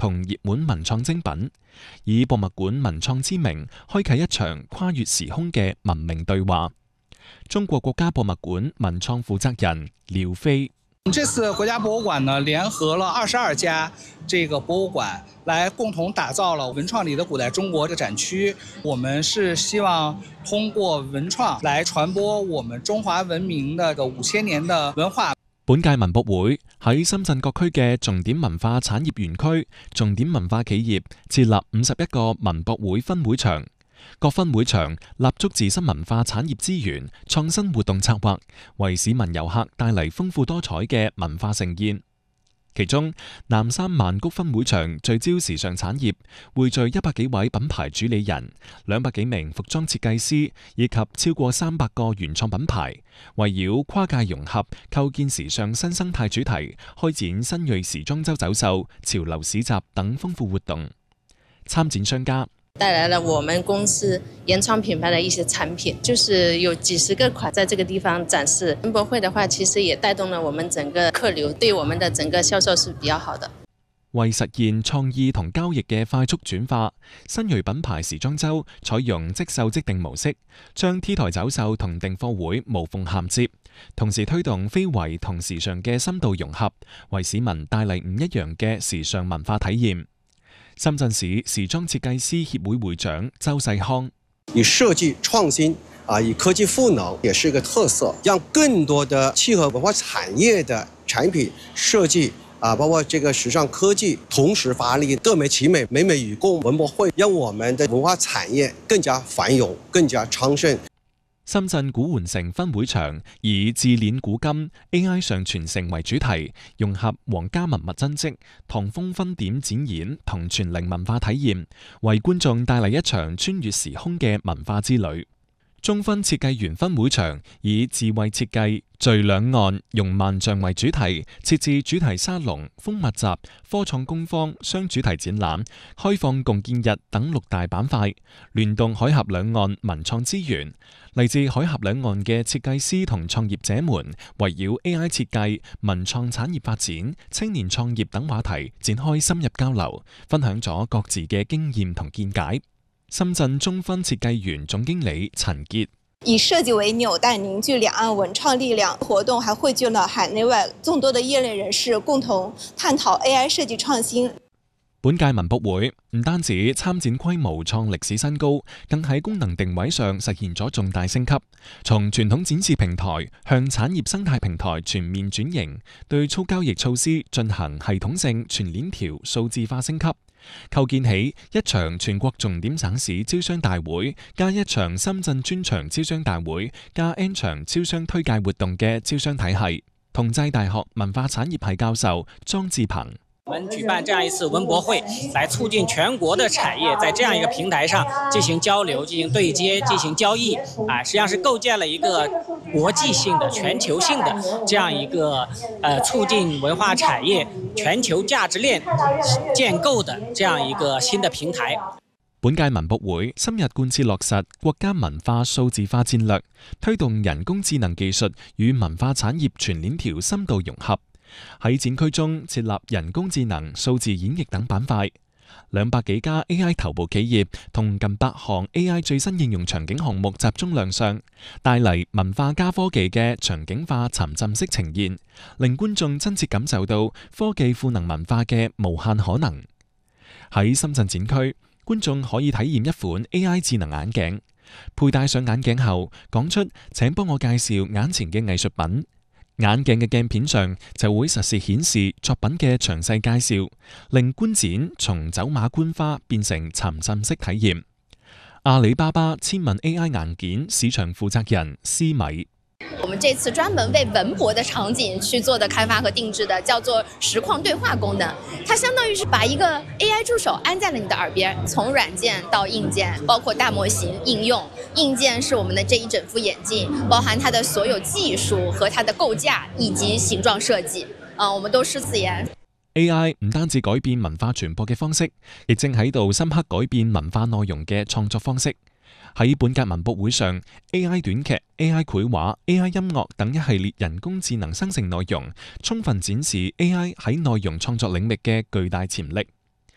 同熱門文創精品，以博物館文創之名，開啟一場跨越時空嘅文明對話。中國國家博物館文創負責人廖飛： 這次國家博物館呢，聯合了22家這個博物館，來共同打造了文創裡的古代中國這個展區。我們是希望通過文創來傳播我們中華文明的5000年的文化。 本屆文博會喺深圳各區嘅重點文化產業園區、重點文化企業設立51個文博會分會場。各分會場立足自身文化產業資源，創新活動策劃，為市民遊客帶嚟豐富多彩嘅文化盛宴。其中，南山萬谷分會場聚焦時尚產業，匯聚100幾位品牌主理人、200幾名服裝設計師以及超過300個原創品牌，圍繞跨界融合、構建時尚新生態主題，開展新銳時裝周走秀、潮流市集等豐富活動。參展商家帶來了我們公司原創品牌的一些產品，就是有幾十個款在這個地方展示。文博會的話，其實也帶動了我們整個客流，對我們的整個銷售是比較好的。 為實現創意同交易嘅快速轉化，新銳品牌時裝周採用即售即定模式，將 T 台走秀同訂貨會無縫銜接，同時推動非遺同時尚嘅深度融合，為市民帶嚟唔一樣嘅時尚文化體驗。深圳市時裝設計師協會會長周世康： 以設計創新以科技賦能也是一個特色，讓更多的契合文化產業的產品設計包括這個時尚科技同時發力，各美其美，美美與共。文博會讓我們的文化產業更加繁榮，更加昌盛。 深圳古玩城分會場以冶煉古今、AI 上傳承為主題，融合皇家文物真跡、唐風分點展演同全齡文化體驗，為觀眾帶嚟一場穿越時空嘅文化之旅。中分設計園分會場以智慧設計、聚兩岸、融萬象為主題，設置主題沙龍、風物集、科創工坊、雙主題展覽、開放共建日等6大板塊，聯動海峽兩岸文創資源。嚟自海峽兩岸嘅設計師同創業者們，圍繞 AI 設計、文創產業發展、青年創業等話題展開深入交流，分享咗各自嘅經驗同見解。深圳中分設計園總經理陳傑： 以設計為紐帶，凝聚兩岸文創力量。活動還匯聚了海內外眾多的業內人士，共同探討 AI 設計創新。 本屆文博會唔單止參展規模創歷史新高，更喺功能定位上實現咗重大升級。從傳統展示平台向產業生態平台全面轉型，對粗交易措施進行系統性全鏈條數字化升級，構建起一場全國重點省市招商大會加一場深圳專場招商大會加 N 場招商推介活動嘅招商體系。同濟大學文化產業系教授莊志鵬： 我們舉辦這樣一次文博會，來促進全國的產業在這樣一個平台上進行交流、進行對接、進行交易，實際上是構建了一個國際性的、全球性的這樣一個促進文化產業全球價值鏈建構的這樣一個新的平台。 本屆文博會深入貫徹落實國家文化數字化戰略，推動人工智能技術與文化產業全鏈條深度融合。喺展區中設立人工智能、數字演繹等板塊，200幾家 AI 頭部企業同近100項 AI 最新應用場景項目集中亮相，帶嚟文化加科技嘅場景化沉浸式呈現，令觀眾真切感受到科技賦能文化嘅無限可能。喺深圳展區，觀眾可以體驗一款 AI 智能眼鏡，佩戴上眼鏡後講出請幫我介紹眼前嘅藝術品。眼鏡嘅鏡片上就會實時顯示作品嘅詳細介紹，令觀展從走馬觀花變成沉浸式體驗。阿里巴巴千問 AI 硬件市場負責人施米： 我們這次專門為文博的場景去做的開發和定製的，叫做實況對話功能。它相當於是把一個 AI 助手安在了你的耳邊，從軟件到硬件，包括大模型應用。硬件是我們的這一整副眼鏡，包含它的所有技術和它的構架以及形狀設計。我們都是自研。 AI 唔單止改變文化傳播嘅方式，亦正喺度深刻改變文化內容嘅創作方式。喺本屆文博會上 ，AI 短劇、AI 繪畫、AI 音樂等一系列人工智能生成內容，充分展示 AI 喺內容創作領域嘅巨大潛力。